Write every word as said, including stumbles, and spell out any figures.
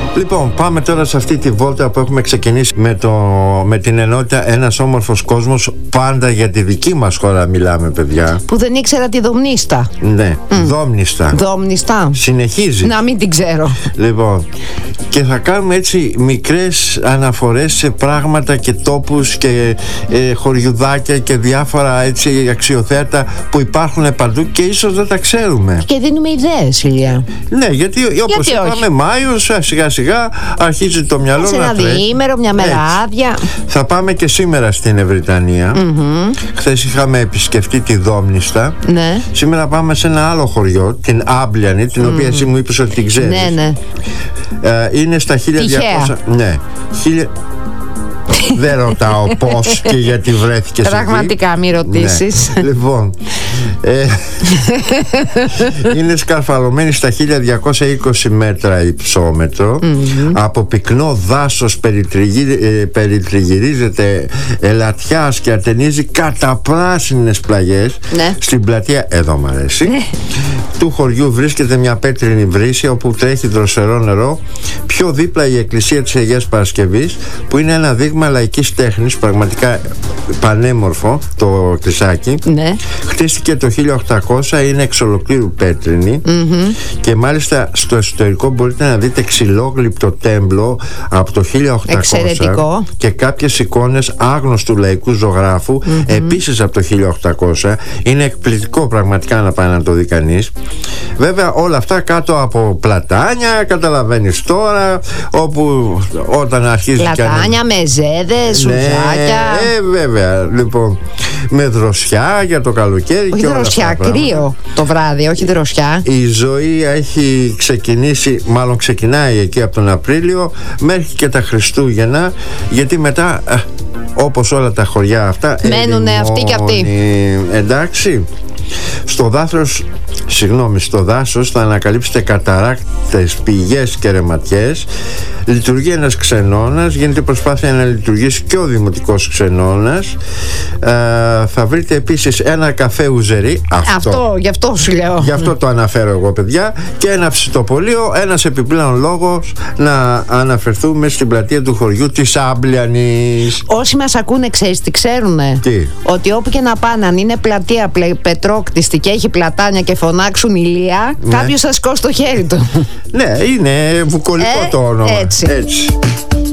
Λοιπόν, πάμε τώρα σε αυτή τη βόλτα που έχουμε ξεκινήσει με, το, με την ενότητα Ένας Όμορφος Κόσμος. Πάντα για τη δική μας χώρα μιλάμε, παιδιά. Που δεν ήξερα τη Δομνίστα. Ναι, mm. Δόμνιστα. Δόμνιστα. Συνεχίζει. Να μην την ξέρω. Λοιπόν, και θα κάνουμε έτσι μικρές αναφορές σε πράγματα και τόπους και ε, χωριουδάκια και διάφορα έτσι αξιοθέατα που υπάρχουν παντού και ίσως δεν τα ξέρουμε. Και δίνουμε ιδέες, Ηλία. Ναι, γιατί όπως γιατί είπαμε, Μάιος σιγά σιγά αρχίζει το μυαλό σε να ένα τρέχει. διήμερο, μια μέρα Έτσι. άδεια. Θα πάμε και σήμερα στην Ευρυτανία. Mm-hmm. Χθες είχαμε επισκεφτεί τη Δόμνιστα. Ναι. Σήμερα πάμε σε ένα άλλο χωριό, την Άμπλιανη, την mm. οποία εσύ μου είπες ότι την ξέρεις. Ναι, ναι. Ε, είναι στα χίλια διακόσια. Ναι. Χίλια... Δεν ρωτάω πώς και γιατί βρέθηκες εκεί. Πραγματικά μη ρωτήσεις. Ναι. Λοιπόν, ε, είναι σκαρφαλωμένη στα χίλια διακόσια είκοσι μέτρα υψόμετρο. Mm-hmm. Από πυκνό δάσος περιτριγυρι, ε, περιτριγυρίζεται ελατιάς και ατενίζει καταπράσινες πλαγιές. Ναι. Στην πλατεία, εδώ μ' αρέσει, ναι, του χωριού βρίσκεται μια πέτρινη βρύση όπου τρέχει δροσερό νερό. Πιο δίπλα η εκκλησία της Αγίας Παρασκευής, που είναι ένα δείγμα λαϊκής τέχνης, πραγματικά πανέμορφο το εκκλησάκι. Ναι. Χτίστηκε το χίλια οκτακόσια, είναι εξ ολοκλήρου πέτρινη. Mm-hmm. Και μάλιστα στο εσωτερικό μπορείτε να δείτε ξυλόγλυπτο τέμπλο από το χίλια οκτακόσια. Εξαιρετικό. Και κάποιες εικόνες άγνωστου λαϊκού ζωγράφου, mm-hmm, επίσης από το χίλια οκτακόσια. Είναι εκπληκτικό πραγματικά να πάει να το δει κανείς. Βέβαια όλα αυτά κάτω από πλατάνια, καταλαβαίνεις τώρα, όπου όταν αρχίζει πλατάνια, με ζέδες, σουζάκια. Ναι, ε, βέβαια. Λοιπόν, με δροσιά για το καλοκαίρι. Όχι και όλα δροσιά, αυτά κρύο το βράδυ, όχι δροσιά. Η ζωή έχει ξεκινήσει, μάλλον ξεκινάει εκεί από τον Απρίλιο μέχρι και τα Χριστούγεννα, γιατί μετά, όπως όλα τα χωριά αυτά, μένουνε αυτοί και αυτοί. Εντάξει. Στο δάσος, συγγνώμη, στο δάσος θα ανακαλύψετε καταράκτες, πηγές και ρεματιές. Λειτουργεί ένας ξενώνας, γίνεται προσπάθεια να λειτουργήσει και ο δημοτικός ξενώνας. ε, Θα βρείτε επίσης ένα καφέ ουζερί. Αυτό, αυτό, γι' αυτό σου λέω. Γι' αυτό το αναφέρω εγώ, παιδιά. Και ένα ψητοπολείο, ένας επιπλέον λόγος να αναφερθούμε στην πλατεία του χωριού της Άμπλιανης. Όσοι μας ακούνε, ξέρεις τι ξέρουνε? Τι? Ότι όπου και να πάνε, αν είναι πλατεία πλε, πετρόκτιστη και έχει πλατάνια και φωνάξουν Ηλία, ναι, κάποιος θα σηκώσει το χέρι του. Ναι, είναι βουκολικό ε, το όνομα. Έτσι. Έτσι.